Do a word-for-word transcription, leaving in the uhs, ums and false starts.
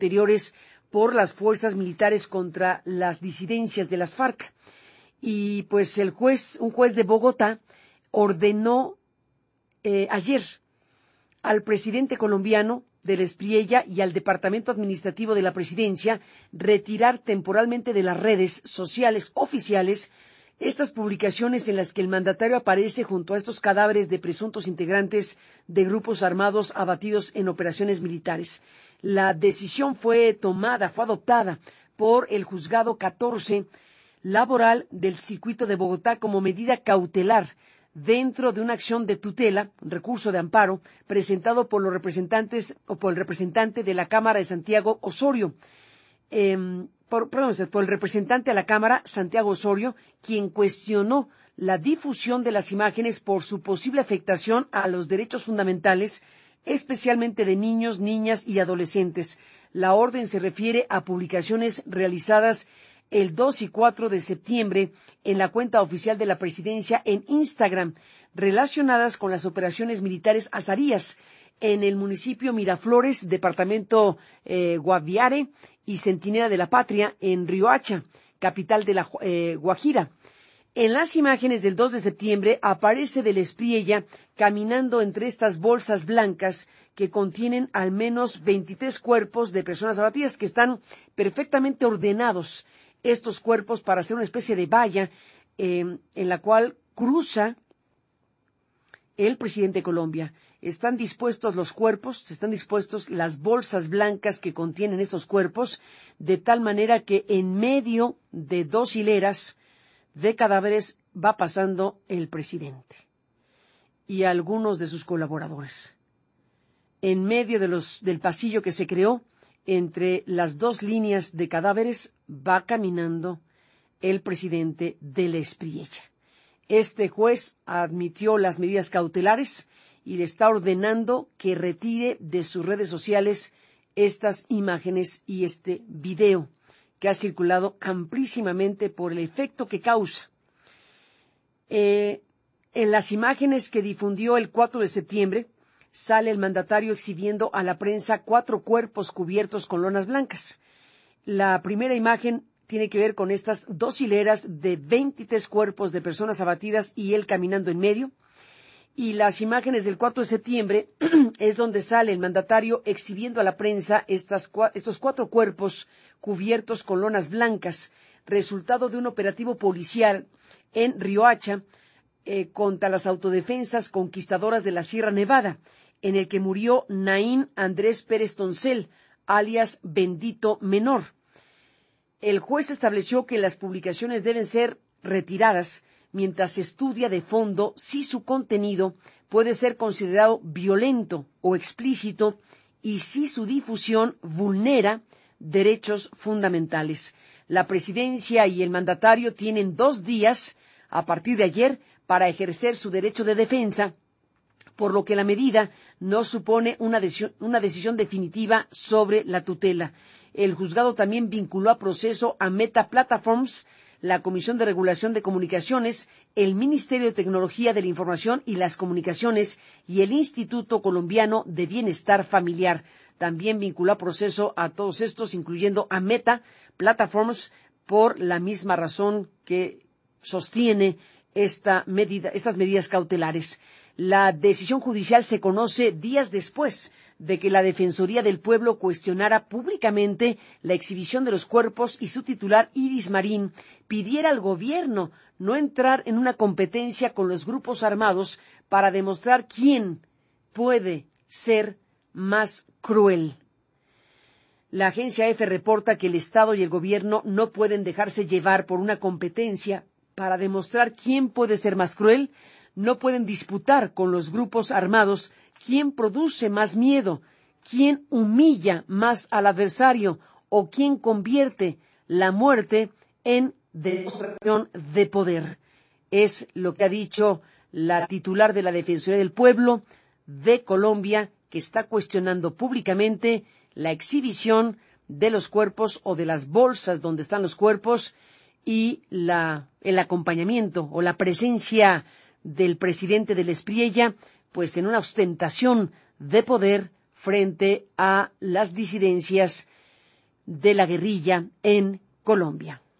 posteriores por las fuerzas militares contra las disidencias de las FARC. Y pues el juez, un juez de Bogotá, ordenó eh, ayer al presidente colombiano del Espriella y al Departamento Administrativo de la Presidencia retirar temporalmente de las redes sociales oficiales estas publicaciones en las que el mandatario aparece junto a estos cadáveres de presuntos integrantes de grupos armados abatidos en operaciones militares. La decisión fue tomada, fue adoptada por el Juzgado catorce Laboral del Circuito de Bogotá como medida cautelar dentro de una acción de tutela, un recurso de amparo, presentado por los representantes o por el representante de la Cámara de Santiago Osorio, eh, por, perdón, por el representante a la Cámara, Santiago Osorio, quien cuestionó la difusión de las imágenes por su posible afectación a los derechos fundamentales, especialmente de niños, niñas y adolescentes. La orden se refiere a publicaciones realizadas el dos y cuatro de septiembre en la cuenta oficial de la Presidencia en Instagram, relacionadas con las operaciones militares azarías en el municipio Miraflores, departamento eh, Guaviare y Centinela de la Patria, en Riohacha, capital de la eh, Guajira. En las imágenes del dos de septiembre aparece del Espriella caminando entre estas bolsas blancas que contienen al menos veintitrés cuerpos de personas abatidas que están perfectamente ordenados. Estos cuerpos para hacer una especie de valla eh, en la cual cruza el presidente de Colombia. Están dispuestos los cuerpos, están dispuestos las bolsas blancas que contienen estos cuerpos, de tal manera que en medio de dos hileras de cadáveres va pasando el presidente y algunos de sus colaboradores. En medio de los, del pasillo que se creó, entre las dos líneas de cadáveres va caminando el presidente del Espriella. Este juez admitió las medidas cautelares y le está ordenando que retire de sus redes sociales estas imágenes y este video que ha circulado amplísimamente por el efecto que causa. Eh, en las imágenes que difundió el cuatro de septiembre, sale el mandatario exhibiendo a la prensa cuatro cuerpos cubiertos con lonas blancas. La primera imagen tiene que ver con estas dos hileras de veintitrés cuerpos de personas abatidas y él caminando en medio. Y las imágenes del cuatro de septiembre es donde sale el mandatario exhibiendo a la prensa estas, estos cuatro cuerpos cubiertos con lonas blancas, resultado de un operativo policial en Riohacha, Eh, contra las autodefensas conquistadoras de la Sierra Nevada, en el que murió Naín Andrés Pérez Toncel, alias Bendito Menor. El juez estableció que las publicaciones deben ser retiradas mientras se estudia de fondo si su contenido puede ser considerado violento o explícito y si su difusión vulnera derechos fundamentales. La presidencia y el mandatario tienen dos días, a partir de ayer, para ejercer su derecho de defensa, por lo que la medida no supone una decisión, una decisión definitiva sobre la tutela. El juzgado también vinculó a proceso a Meta Platforms, la Comisión de Regulación de Comunicaciones, el Ministerio de Tecnología de la Información y las Comunicaciones y el Instituto Colombiano de Bienestar Familiar. También vinculó a proceso a todos estos, incluyendo a Meta Platforms, por la misma razón que sostiene esta medida, estas medidas cautelares. La decisión judicial se conoce días después de que la Defensoría del Pueblo cuestionara públicamente la exhibición de los cuerpos y su titular, Iris Marín, pidiera al gobierno no entrar en una competencia con los grupos armados para demostrar quién puede ser más cruel. La agencia EFE reporta que el Estado y el gobierno no pueden dejarse llevar por una competencia para demostrar quién puede ser más cruel. No pueden disputar con los grupos armados quién produce más miedo, quién humilla más al adversario o quién convierte la muerte en demostración de poder. Es lo que ha dicho la titular de la Defensoría del Pueblo de Colombia, que está cuestionando públicamente la exhibición de los cuerpos o de las bolsas donde están los cuerpos y la, el acompañamiento o la presencia del presidente del Espriella, pues en una ostentación de poder frente a las disidencias de la guerrilla en Colombia.